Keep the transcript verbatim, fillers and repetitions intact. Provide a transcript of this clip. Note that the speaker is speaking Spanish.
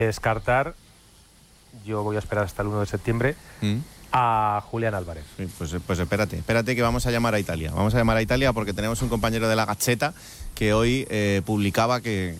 descartar, yo voy a esperar hasta el uno de septiembre, ¿Mm? a Julián Álvarez. Sí, pues, pues espérate, espérate que vamos a llamar a Italia. Vamos a llamar a Italia porque tenemos un compañero de la Gazzetta que hoy eh, publicaba que,